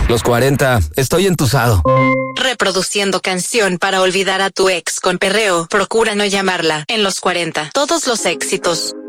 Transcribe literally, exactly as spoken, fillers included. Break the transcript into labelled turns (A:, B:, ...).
A: Los cuarenta, estoy entusado.
B: Reproduciendo canción para olvidar a tu ex con perreo. Procura no llamarla en los cuarenta. Todos los éxitos.